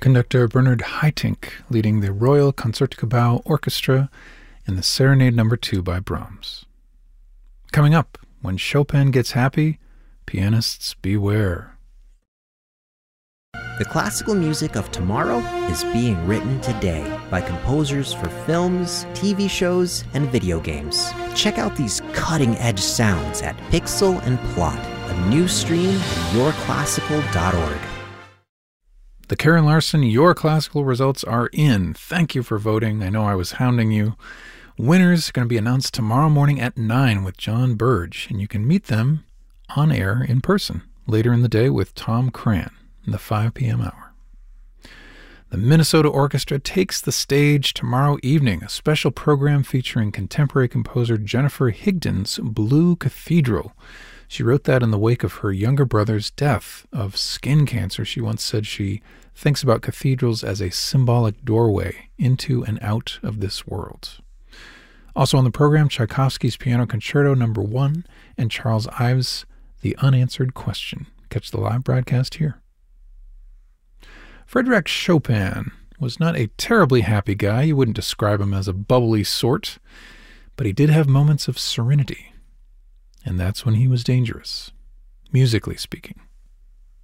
Conductor Bernard Haitink leading the Royal Concertgebouw Orchestra in the Serenade No. 2 by Brahms. Coming up, when Chopin gets happy, pianists beware. The classical music of tomorrow is being written today by composers for films, TV shows, and video games. Check out these cutting-edge sounds at Pixel and Plot, a new stream at yourclassical.org. The Karen Larson Your Classical results are in. Thank you for voting. I know I was hounding you. Winners are going to be announced tomorrow morning at 9 with John Burge, and you can meet them on air in person later in the day with Tom Cran in the 5 p.m. hour. The Minnesota Orchestra takes the stage tomorrow evening, a special program featuring contemporary composer Jennifer Higdon's Blue Cathedral. She wrote that in the wake of her younger brother's death of skin cancer. She once said she thinks about cathedrals as a symbolic doorway into and out of this world. Also on the program, Tchaikovsky's Piano Concerto No. 1 and Charles Ives' The Unanswered Question. Catch the live broadcast here. Frédéric Chopin was not a terribly happy guy. You wouldn't describe him as a bubbly sort, but he did have moments of serenity, and that's when he was dangerous, musically speaking.